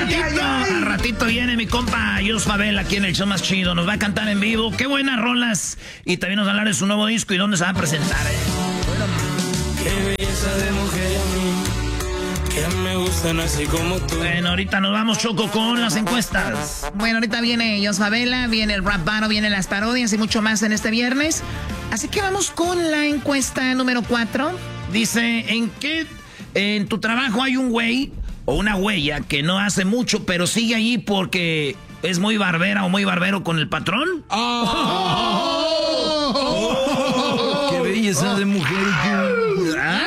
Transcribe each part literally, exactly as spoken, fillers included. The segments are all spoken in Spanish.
ratito, ay, ay. al ratito viene mi compa Jos Fabel aquí en el show más chido. Nos va a cantar en vivo. Qué buenas rolas. Y también nos va a hablar de su nuevo disco y dónde se va a presentar. ¿eh? Qué belleza de mujer a mí, que me gustan así como tú. Bueno, ahorita nos vamos, Choco, con las encuestas. Bueno, ahorita viene Jos Favela, viene el rap battle, vienen las parodias y mucho más en este viernes. Así que vamos con la encuesta número cuatro. Dice, ¿en qué en tu trabajo hay un güey o una huella que no hace mucho, pero sigue allí porque es muy barbera o muy barbero con el patrón? Oh, oh, oh, oh, ¡Qué belleza de mujer! ¿Ah?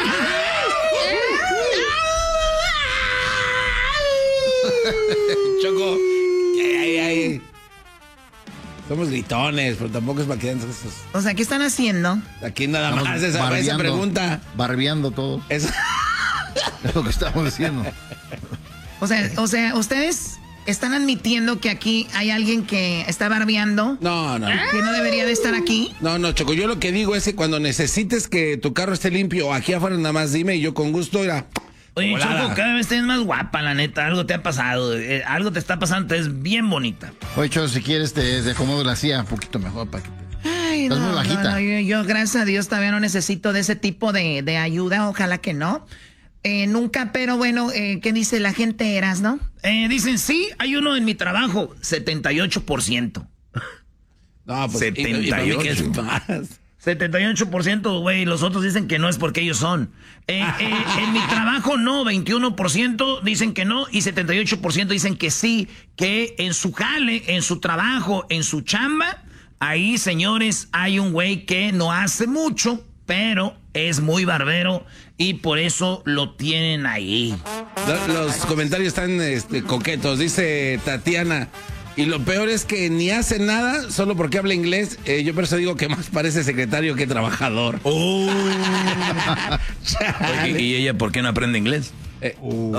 Choco, ay, ay, ay. Somos gritones, pero tampoco es para que esos. O sea, ¿qué están haciendo? Aquí nada Estamos más esa, barbeando, esa pregunta. Barbeando todo. Es... Es lo que estamos diciendo. O sea, o sea, ustedes están admitiendo que aquí hay alguien que está barbeando. No, no. Que no debería de estar aquí. No, no, Choco, yo lo que digo es que cuando necesites que tu carro esté limpio o aquí afuera nada más dime y yo con gusto irá. Oye, Volada. Choco, cada vez estás más guapa, la neta. Algo te ha pasado. eh, algo te está pasando. Te es bien bonita. Oye, Cho, si quieres te, te acomodo la silla un poquito mejor para que te... Ay, Estás no, muy bajita. no, no, yo, yo, gracias a Dios, todavía no necesito de ese tipo de, de ayuda. Ojalá que no. Eh, nunca, pero bueno, eh, ¿qué dice la gente, Eras, no? Eh, dicen, sí, hay uno en mi trabajo. setenta y ocho por ciento. No, pues setenta y ocho. y- y para mí que es más. setenta y ocho por ciento, güey. Los otros dicen que no es porque ellos son. Eh, eh, en mi trabajo no, veintiuno por ciento dicen que no y setenta y ocho por ciento dicen que sí. Que en su jale, en su trabajo, en su chamba, ahí, señores, hay un güey que no hace mucho, pero es muy barbero y por eso lo tienen ahí. Lo- Los comentarios están este, coquetos. Dice Tatiana. Y lo peor es que ni hace nada solo porque habla inglés. Eh, yo por eso digo que más parece secretario que trabajador. Oh. Oye, ¿y ella por qué no aprende inglés? Eh, Oh.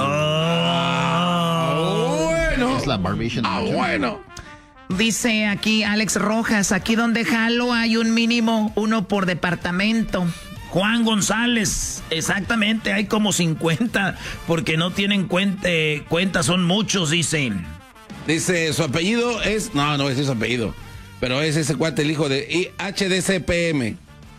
bueno. Es la barbation. Ah, bueno. Dice aquí Alex Rojas, aquí donde jalo hay un mínimo, uno por departamento. Juan González, exactamente, hay como cincuenta porque no tienen cuenta, eh, cuenta, son muchos, dicen. Dice, su apellido es... No, no es su apellido. Pero es ese cuate, el hijo de H D C P M.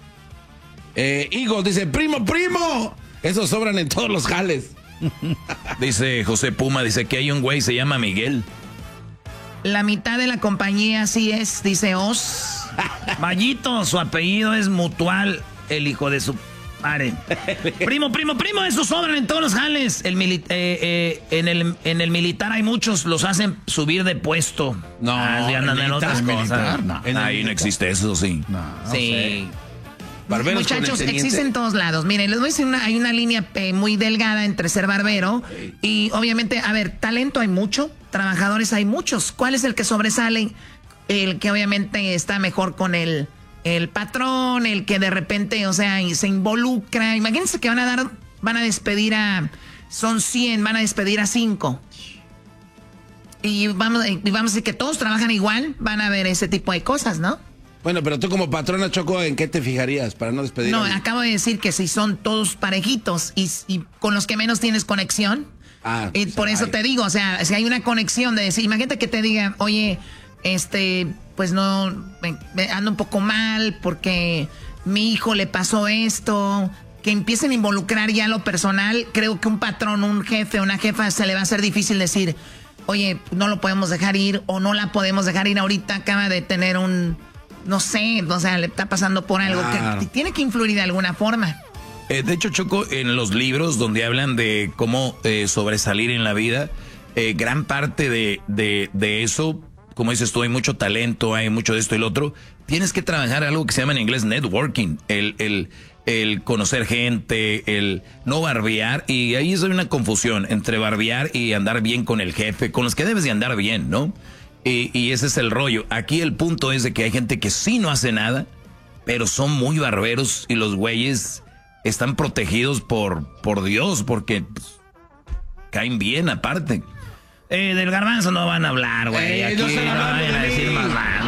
Eh, Eagle dice, primo, primo. Esos sobran en todos los jales. Dice José Puma, dice que hay un güey, se llama Miguel. La mitad de la compañía así es, dice Oz. Mayito, su apellido es Mutual, el hijo de su padre. Primo, primo, primo, esos sobran en todos los jales. El mili- eh, eh, en, el, en el militar hay muchos, los hacen subir de puesto. No, Ah, sí, andan en en otras militar, cosas. militar, no. En el Ahí no militar. existe eso, sí. No, no Sí. sé. Barberos con el Muchachos, teniente. existen en todos lados. Miren, les voy a decir, una, hay una línea eh, muy delgada entre ser barbero y obviamente, a ver, talento hay mucho, trabajadores hay muchos. ¿Cuál es el que sobresale? El que obviamente está mejor con el, el patrón, el que de repente, o sea, y se involucra. Imagínense que van a dar, van a despedir a, son cien, van a despedir a cinco. Y vamos, y vamos a decir que todos trabajan igual, van a ver ese tipo de cosas, ¿no? Bueno, pero tú como patrona, Choco, ¿en qué te fijarías para no despedir? No, a- acabo de decir que si son todos parejitos y, y con los que menos tienes conexión. Ah, y pues, por eso ay. te digo, o sea, si hay una conexión de decir, imagínate que te diga, oye, este, pues no, me, me ando un poco mal porque mi hijo le pasó esto, que empiecen a involucrar ya lo personal. Creo que un patrón, un jefe, una jefa se le va a hacer difícil decir, oye, no lo podemos dejar ir o no la podemos dejar ir ahorita, acaba de tener un... No sé, o sea, le está pasando por algo Claro. que tiene que influir de alguna forma. Eh, de hecho, Choco, en los libros donde hablan de cómo eh, sobresalir en la vida, eh, gran parte de, de, de eso, como dices tú, hay mucho talento, hay mucho de esto y lo otro. Tienes que trabajar algo que se llama en inglés networking, el, el, el conocer gente, el no barbear. Y ahí es una confusión entre barbear y andar bien con el jefe, con los que debes de andar bien, ¿no? Y, y ese es el rollo. Aquí el punto es de que hay gente que sí no hace nada, pero son muy barberos y los güeyes están protegidos por, por Dios porque pues, caen bien aparte. Eh, del garbanzo no van a hablar, güey. Eh, Aquí no no, están hablando vayan a de decir mí. más.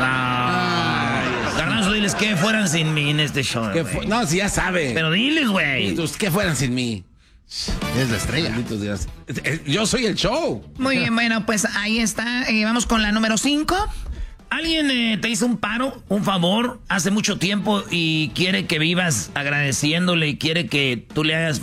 No. Garbanzo, diles que fueran sin mí en este show. ¿Qué güey. fu- no, si ya sabe. Pero diles, güey. Pues, ¿qué fueran sin mí? Es la estrella. Malditos días. Yo soy el show. Muy bien, bueno, pues ahí está. Eh, vamos con la número cinco. Alguien eh, te hizo un paro, un favor, hace mucho tiempo y quiere que vivas agradeciéndole y quiere que tú le hagas